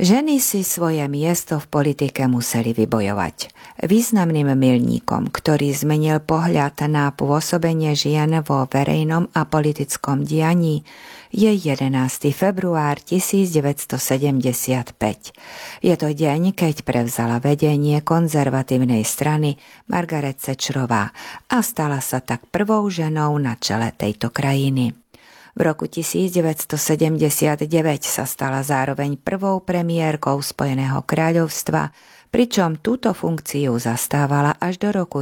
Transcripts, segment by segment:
Ženy si svoje miesto v politike museli vybojovať. Významným milníkom, ktorý zmenil pohľad na pôsobenie žien vo verejnom a politickom dianí, je 11. február 1975. Je to deň, keď prevzala vedenie konzervatívnej strany Margaret Thatcherová a stala sa tak prvou ženou na čele tejto krajiny. V roku 1979 sa stala zároveň prvou premiérkou Spojeného kráľovstva, pričom túto funkciu zastávala až do roku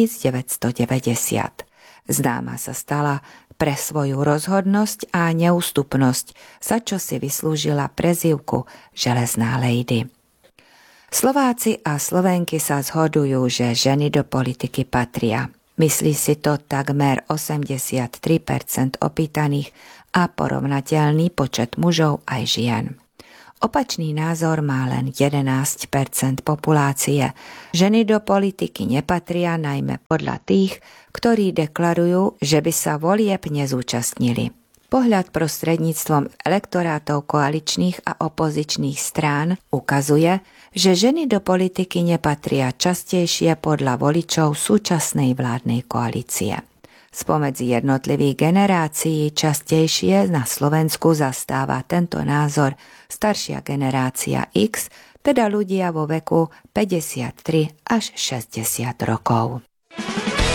1990. Známa sa stala pre svoju rozhodnosť a neústupnosť, za čo si vyslúžila prezývku Železná lady. Slováci a Slovenky sa zhodujú, že ženy do politiky patria. Myslí si to takmer 83% opýtaných a porovnateľný počet mužov aj žien. Opačný názor má len 11% populácie. Ženy do politiky nepatria najmä podľa tých, ktorí deklarujú, že by sa volieb nezúčastnili. Pohľad prostredníctvom elektorátov koaličných a opozičných strán ukazuje, že ženy do politiky nepatria častejšie podľa voličov súčasnej vládnej koalície. Spomedzi jednotlivých generácií častejšie na Slovensku zastáva tento názor staršia generácia X, teda ľudia vo veku 53 až 60 rokov.